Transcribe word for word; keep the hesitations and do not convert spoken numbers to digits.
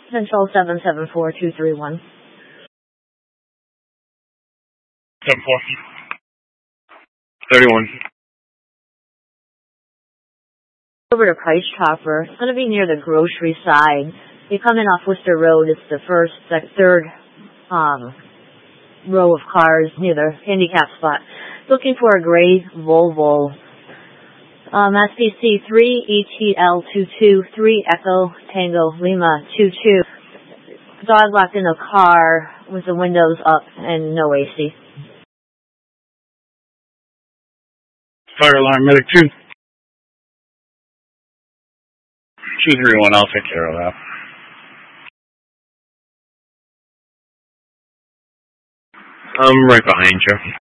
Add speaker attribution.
Speaker 1: Central seven seven four two three one.
Speaker 2: seven four. thirty-one.
Speaker 1: Over to Price Chopper. It's going to be near the grocery side. You come in off Worcester Road. It's the first, like third um, row of cars near the handicap spot. Looking for a gray Volvo. Um, S P C three E T L two two three Echo Tango Lima two two. Dog locked in a car with the windows up and no A C.
Speaker 2: Fire alarm, medic two. two three one, I'll take care of that. I'm right behind you.